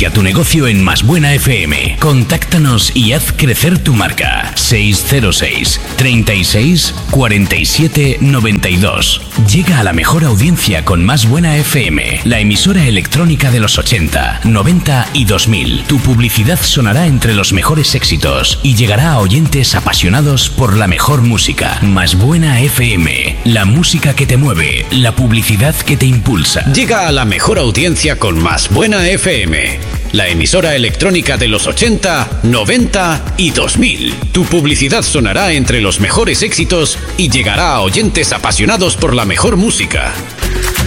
Potencia tu negocio en Más Buena FM. Contáctanos y haz crecer tu marca. 606 36 47 92. Llega a la mejor audiencia con Más Buena FM, la emisora electrónica de los 80, 90 y 2000. Tu publicidad sonará entre los mejores éxitos y llegará a oyentes apasionados por la mejor música. Más Buena FM, la música que te mueve, la publicidad que te impulsa. Llega a la mejor audiencia con Más Buena FM, la emisora electrónica de los 80, 90 y 2000. Tu publicidad sonará entre los mejores éxitos y llegará a oyentes apasionados por la mejor música.